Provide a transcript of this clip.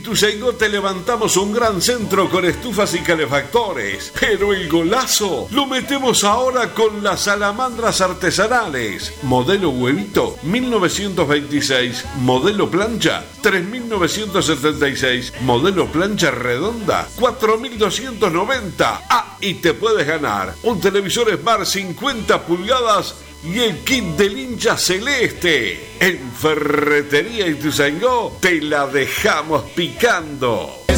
Ituzaingó te levantamos un gran centro con estufas y calefactores, pero el golazo lo metemos ahora con las salamandras artesanales. Modelo huevito, 1926. Modelo plancha, 3.976. Modelo plancha redonda, 4.290. Ah, y te puedes ganar un televisor Smart 50 pulgadas y el kit del hincha celeste. En Ferretería Ituzaingó te la dejamos picando.